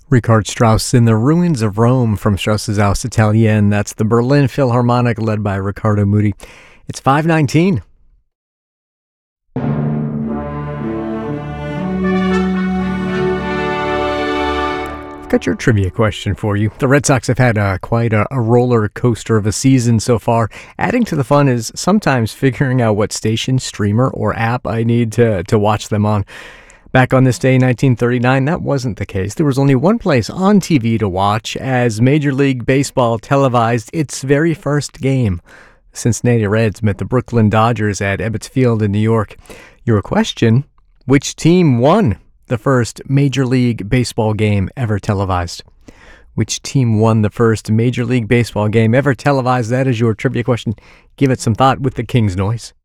Richard Strauss in the Ruins of Rome from Strauss's Aus Italien. That's the Berlin Philharmonic led by Riccardo Muti. It's 5:19. I've got your trivia question for you. The Red Sox have had quite a roller coaster of a season so far. Adding to the fun is sometimes figuring out what station, streamer, or app I need to watch them on. Back on this day in 1939, that wasn't the case. There was only one place on TV to watch as Major League Baseball televised its very first game. The Cincinnati Reds met the Brooklyn Dodgers at Ebbets Field in New York. Your question, which team won the first Major League Baseball game ever televised? Which team won the first Major League Baseball game ever televised? That is your trivia question. Give it some thought with the King's Noise.